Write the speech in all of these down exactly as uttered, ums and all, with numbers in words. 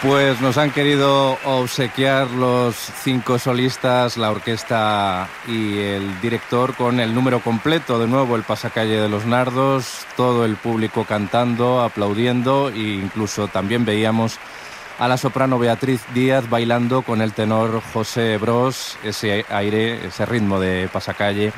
Pues nos han querido obsequiar los cinco solistas, la orquesta y el director con el número completo. De nuevo el Pasacalle de los Nardos, todo el público cantando, aplaudiendo e incluso también veíamos a la soprano Beatriz Díaz bailando con el tenor José Bros, ese aire, ese ritmo de Pasacalle,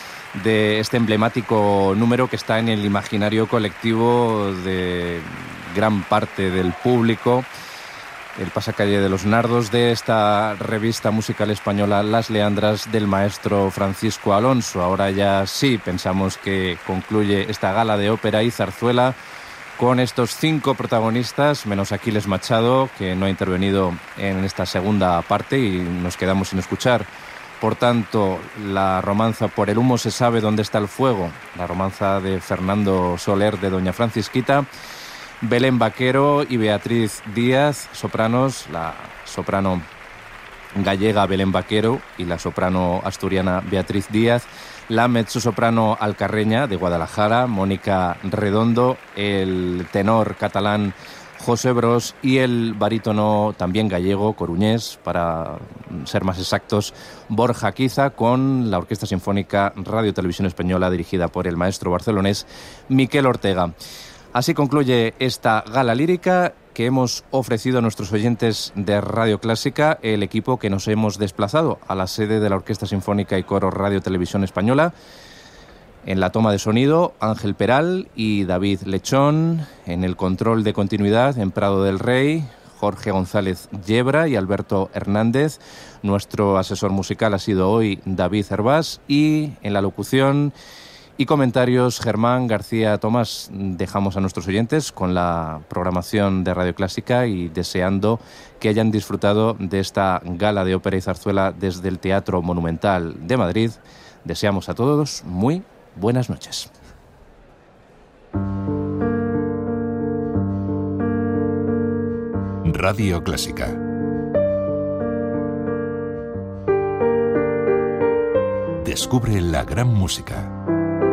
de este emblemático número que está en el imaginario colectivo de gran parte del público. El Pasacalle de los Nardos, de esta revista musical española Las Leandras del maestro Francisco Alonso. Ahora ya sí pensamos que concluye esta gala de ópera y zarzuela con estos cinco protagonistas, menos Aquiles Machado, que no ha intervenido en esta segunda parte y nos quedamos sin escuchar. Por tanto, la romanza Por el humo se sabe dónde está el fuego, la romanza de Fernando Soler de Doña Francisquita, Belén Vaquero y Beatriz Díaz, sopranos, la soprano gallega Belén Vaquero y la soprano asturiana Beatriz Díaz, la mezzosoprano alcarreña de Guadalajara, Mónica Redondo, el tenor catalán José Bros y el barítono también gallego, coruñés, para ser más exactos, Borja Quiza, con la Orquesta Sinfónica Radio Televisión Española dirigida por el maestro barcelonés Miquel Ortega. Así concluye esta gala lírica que hemos ofrecido a nuestros oyentes de Radio Clásica, el equipo que nos hemos desplazado a la sede de la Orquesta Sinfónica y Coro Radio Televisión Española. En la toma de sonido, Ángel Peral y David Lechón. En el control de continuidad, en Prado del Rey, Jorge González Yebra y Alberto Hernández. Nuestro asesor musical ha sido hoy David Hervás. Y en la locución y comentarios, Germán García Tomás. Dejamos a nuestros oyentes con la programación de Radio Clásica y deseando que hayan disfrutado de esta gala de ópera y zarzuela desde el Teatro Monumental de Madrid. Deseamos a todos muy buenas noches. Radio Clásica. Descubre la gran música.